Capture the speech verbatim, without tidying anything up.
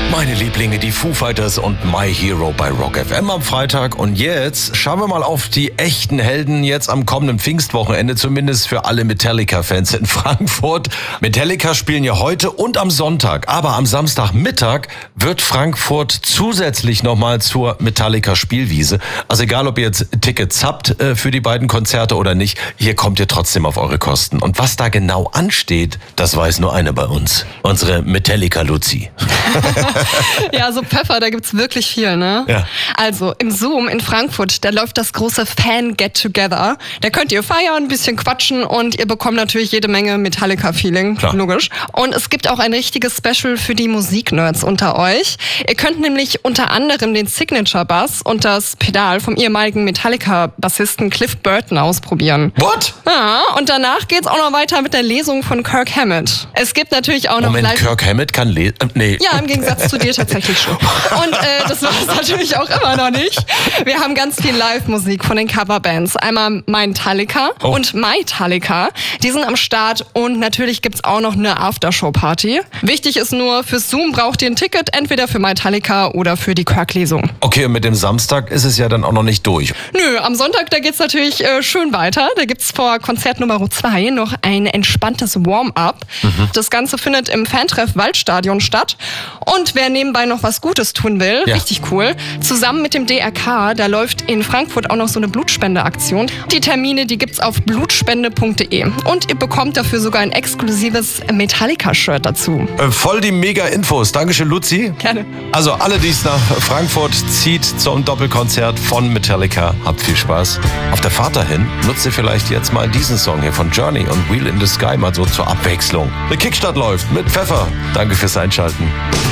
Meine Lieblinge, die Foo Fighters und My Hero bei Rock F M am Freitag. Und jetzt schauen wir mal auf die echten Helden jetzt am kommenden Pfingstwochenende, zumindest für alle Metallica-Fans in Frankfurt. Metallica spielen ja heute und am Sonntag, aber am Samstagmittag wird Frankfurt zusätzlich nochmal zur Metallica-Spielwiese. Also egal, ob ihr jetzt Tickets habt äh, für die beiden Konzerte oder nicht, hier kommt ihr trotzdem auf eure Kosten. Und was da genau ansteht, das weiß nur eine bei uns, unsere Metallica-Luzi. Ja, so Pfeffer, da gibt's wirklich viel, ne? Ja. Also im Zoom in Frankfurt, da läuft das große Fan-Get-Together. Da könnt ihr feiern, ein bisschen quatschen und ihr bekommt natürlich jede Menge Metallica-Feeling, Klar. Logisch. Und es gibt auch ein richtiges Special für die Musiknerds unter euch. Ihr könnt nämlich unter anderem den Signature-Bass und das Pedal vom ehemaligen Metallica-Bassisten Cliff Burton ausprobieren. What? Ja, und danach geht's auch noch weiter mit der Lesung von Kirk Hammett. Es gibt natürlich auch noch Moment, live... Kirk Hammett kann lesen? Äh, nee. Ja, im Gegensatz zu dir tatsächlich schon. Und äh, das war es natürlich auch immer noch nicht. Wir haben ganz viel Live-Musik von den Coverbands. Einmal Metallica oh. und Metallica. Die sind am Start und natürlich gibt's auch noch eine Aftershow-Party. Wichtig ist nur, fürs Zoom braucht ihr ein Ticket, entweder für Metallica oder für die Kirk-Lesung. Okay, und mit dem Samstag ist es ja dann auch noch nicht durch. Nö, am Sonntag, da geht's natürlich äh, schön weiter. Da gibt's vor Konzert Nummer zwei noch ein entspanntes Warm-up. Mhm. Das Ganze findet im Fantreff Waldstadion statt. Und wer nebenbei noch was Gutes tun will, ja. richtig cool, zusammen mit dem D R K, da läuft in Frankfurt auch noch so eine Blutspendeaktion. Die Termine, die gibt's auf blutspende punkt de und ihr bekommt dafür sogar ein exklusives Metallica-Shirt dazu. Äh, voll die Mega-Infos. Dankeschön, Luzi. Gerne. Also alle, die es nach Frankfurt zieht zum Doppelkonzert von Metallica, habt viel Spaß. Auf der Fahrt dahin nutzt ihr vielleicht jetzt mal diesen Song hier von Journey und Wheel in the Sky mal so zur Abwechslung. Der Kickstart läuft mit Pfeffer. Danke fürs Einschalten.